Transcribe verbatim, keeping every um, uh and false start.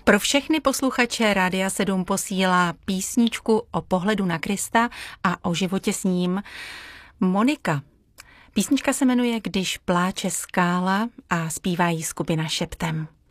Pro všechny posluchače Rádia sedm posílá písničku o pohledu na Krista a o životě s ním Monika. Písnička se jmenuje Když pláče skála a zpívá jí skupina Šeptem.